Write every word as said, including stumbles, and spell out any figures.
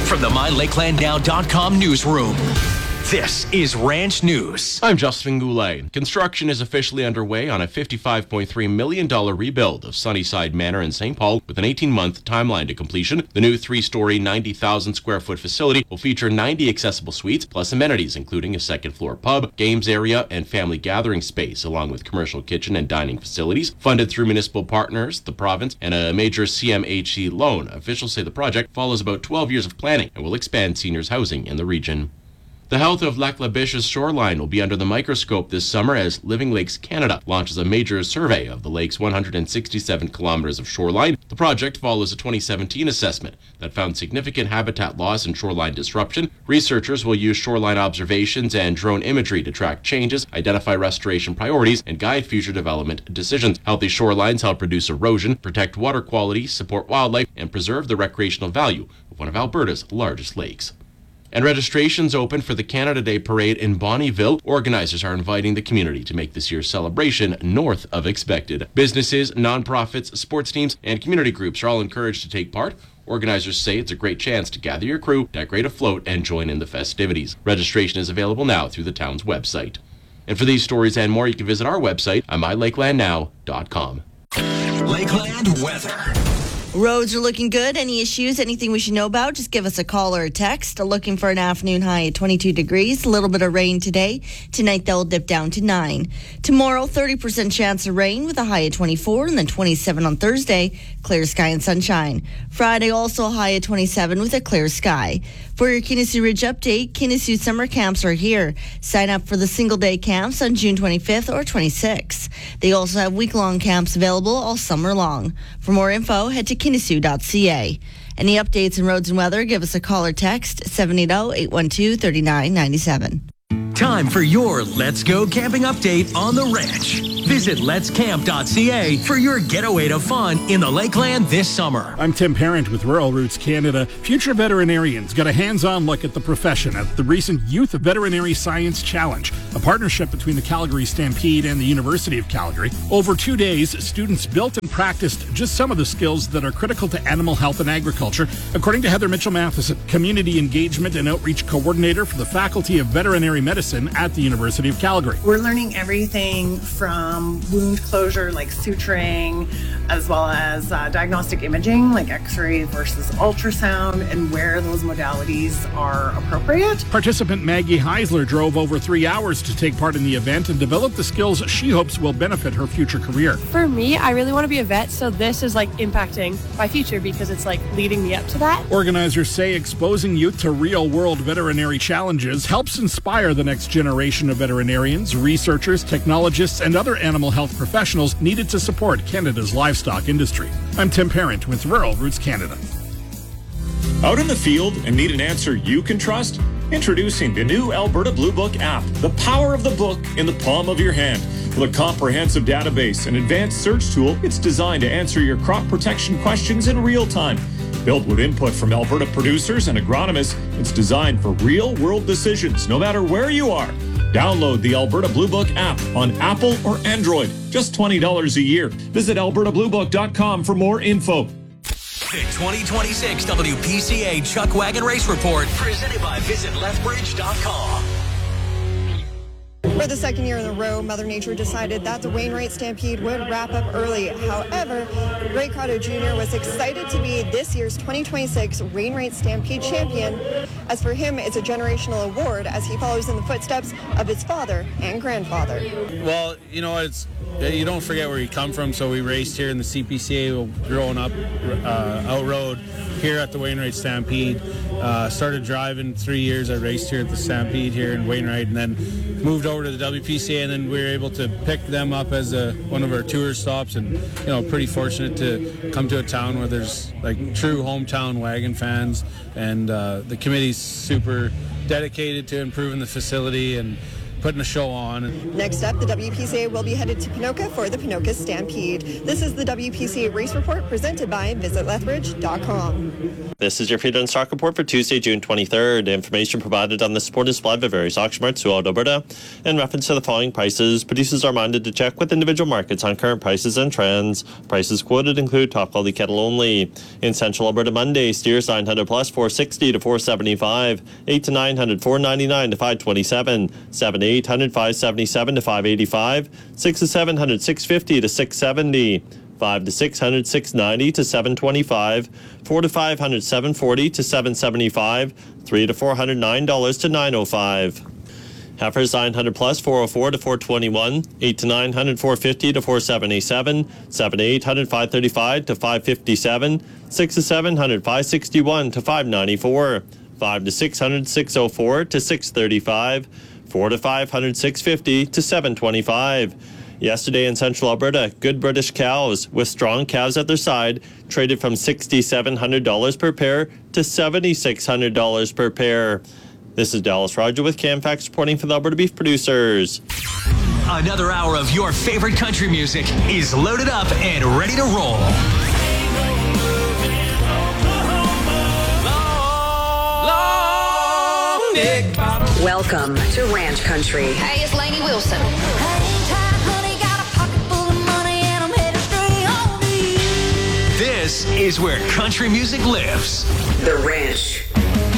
from the my lakeland now dot com newsroom, this is Ranch News. I'm Justin Goulet. Construction is officially underway on a fifty-five point three million dollars rebuild of Sunnyside Manor in Saint Paul with an eighteen-month timeline to completion. The new three-story, ninety thousand square foot facility will feature ninety accessible suites plus amenities, including a second-floor pub, games area, and family gathering space, along with commercial kitchen and dining facilities. Funded through municipal partners, the province, and a major C M H C loan, officials say the project follows about twelve years of planning and will expand seniors' housing in the region. The health of Lac La Biche's shoreline will be under the microscope this summer as Living Lakes Canada launches a major survey of the lake's one hundred sixty-seven kilometers of shoreline. The project follows a twenty seventeen assessment that found significant habitat loss and shoreline disruption. Researchers will use shoreline observations and drone imagery to track changes, identify restoration priorities, and guide future development decisions. Healthy shorelines help reduce erosion, protect water quality, support wildlife, and preserve the recreational value of one of Alberta's largest lakes. And registration's open for the Canada Day Parade in Bonnyville. Organizers are inviting the community to make this year's celebration north of expected. Businesses, nonprofits, sports teams, and community groups are all encouraged to take part. Organizers say it's a great chance to gather your crew, decorate a float, and join in the festivities. Registration is available now through the town's website. And for these stories and more, you can visit our website at my lakeland now dot com. Lakeland weather. Roads are looking good. Any issues, anything we should know about, just give us a call or a text. Looking for an afternoon high at twenty-two degrees. A little bit of rain today. Tonight, they'll dip down to nine. Tomorrow, thirty percent chance of rain with a high at twenty-four, and then twenty-seven on Thursday. Clear sky and sunshine. Friday, also a high at twenty-seven with a clear sky. For your Kinnessee Ridge update, Kinnessee summer camps are here. Sign up for the single-day camps on June twenty-fifth or twenty-sixth. They also have week-long camps available all summer long. For more info, head to Kinnessee dot c a. Any updates on roads and weather, give us a call or text seven eight zero, eight one two, three nine nine seven. Time for your Let's Go Camping update on the ranch. Visit lets camp dot c a for your getaway to fun in the Lakeland this summer. I'm Tim Parent with Rural Roots Canada. Future veterinarians got a hands-on look at the profession at the recent Youth Veterinary Science Challenge, a partnership between the Calgary Stampede and the University of Calgary. Over two days, students built and practiced just some of the skills that are critical to animal health and agriculture, according to Heather Mitchell-Matheson, Community Engagement and Outreach Coordinator for the Faculty of Veterinary Medicine at the University of Calgary. We're learning everything from wound closure, like suturing, as well as uh, diagnostic imaging, like x-ray versus ultrasound, and where those modalities are appropriate. Participant Maggie Heisler drove over three hours to take part in the event and develop the skills she hopes will benefit her future career. For me, I really want to be a vet, so this is like impacting my future because it's like leading me up to that. Organizers say exposing youth to real-world veterinary challenges helps inspire the next generation of veterinarians, researchers, technologists, and other animal health professionals needed to support Canada's livestock industry. I'm Tim Parent with Rural Roots Canada. Out in the field and need an answer you can trust? Introducing the new Alberta Blue Book app, the power of the book in the palm of your hand. With a comprehensive database and advanced search tool, it's designed to answer your crop protection questions in real time. Built with input from Alberta producers and agronomists, it's designed for real-world decisions, no matter where you are. Download the Alberta Blue Book app on Apple or Android. Just twenty dollars a year. Visit alberta blue book dot com for more info. The twenty twenty-six W P C A Chuck Wagon Race Report, presented by visit lethbridge dot com. For the second year in a row, Mother Nature decided that the Wainwright Stampede would wrap up early. However, Ray Crowder Junior was excited to be this year's twenty twenty-six Wainwright Stampede champion. As for him, it's a generational award as he follows in the footsteps of his father and grandfather. Well, you know, it's you don't forget where you come from, so we raced here in the C P C A growing up uh, out road here at the Wainwright Stampede. Uh, started driving three years. I raced here at the Stampede here in Wainwright, and then moved over to the W P C A, and then we were able to pick them up as a, one of our tour stops, and you know, pretty fortunate to come to a town where there's like true hometown wagon fans, and uh, the committee's super dedicated to improving the facility, and putting a show on. Next up, the W P C A will be headed to Ponoka for the Ponoka Stampede. This is the W P C A Race Report presented by visit lethbridge dot com. This is your feed on stock report for Tuesday, June twenty-third. Information provided on this report is supplied by various auction marts throughout Alberta. In reference to the following prices, producers are minded to check with individual markets on current prices and trends. Prices quoted include top quality cattle only. In Central Alberta Monday, steers nine hundred plus four sixty to four seventy-five, eight to nine hundred four ninety-nine to five twenty-seven, seven to eight hundred five seventy-seven to five eighty-five, six to seven hundred six fifty to six seventy. five to six hundred, six ninety to seven twenty-five, four to five hundred, seven forty to seven seventy-five, three to four hundred, nine dollars to nine oh five. Heifers nine hundred plus four oh four to four twenty-one, eight to nine hundred, four fifty to four seventy-seven, seven to eight hundred, five thirty-five to five fifty-seven, six to seven hundred, five sixty-one to five ninety-four, five to six hundred, six oh four to six thirty-five, four to five hundred, six fifty to seven twenty-five. Yesterday in Central Alberta, good British cows with strong calves at their side traded from six thousand seven hundred dollars per pair to seven thousand six hundred dollars per pair. This is Dallas Roger with CamFax reporting for the Alberta Beef Producers. Another hour of your favorite country music is loaded up and ready to roll. Welcome to Ranch Country. Hey, it's Lainey Wilson. This is where country music lives. The Ranch.